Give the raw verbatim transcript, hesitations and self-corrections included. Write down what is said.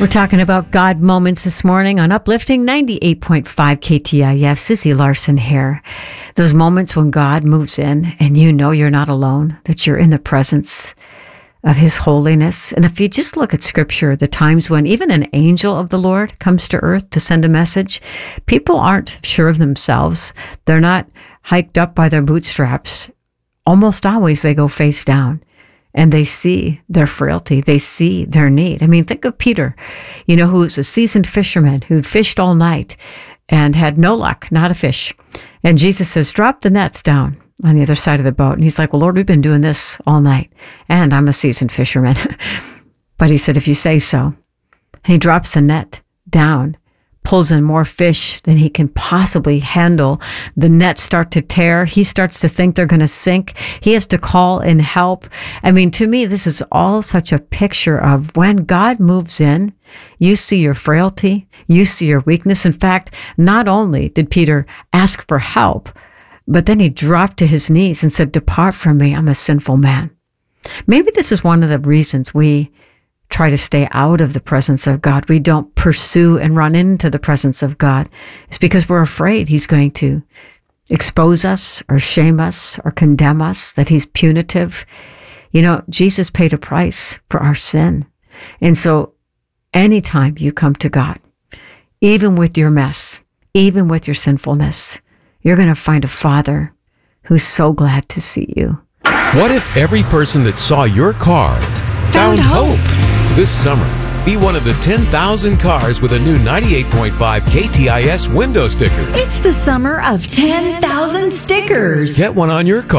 We're talking about God moments this morning on Uplifting ninety-eight point five K T I F. Susie Larson here. Those moments when God moves in and you know you're not alone, that you're in the presence of His holiness. And if you just look at Scripture, the times when even an angel of the Lord comes to earth to send a message, people aren't sure of themselves. They're not hiked up by their bootstraps. Almost always they go face down. And they see their frailty. They see their need. I mean, think of Peter, you know, who's a seasoned fisherman who'd fished all night and had no luck, not a fish. And Jesus says, drop the nets down on the other side of the boat. And he's like, well, Lord, we've been doing this all night. And I'm a seasoned fisherman. But he said, if you say so. And he drops the net down, pulls in more fish than he can possibly handle. The nets start to tear. He starts to think they're going to sink. He has to call in help. I mean, to me, this is all such a picture of when God moves in, you see your frailty, you see your weakness. In fact, not only did Peter ask for help, but then he dropped to his knees and said, depart from me, I'm a sinful man. Maybe this is one of the reasons we try to stay out of the presence of God. We don't pursue and run into the presence of God. It's because we're afraid He's going to expose us or shame us or condemn us, that He's punitive. You know, Jesus paid a price for our sin. And so anytime you come to God, even with your mess, even with your sinfulness, you're going to find a Father who's so glad to see you. What if every person that saw your car found, found hope? hope? This summer, be one of the ten thousand cars with a new ninety-eight point five K T I S window sticker. It's the summer of ten thousand stickers. Get one on your car.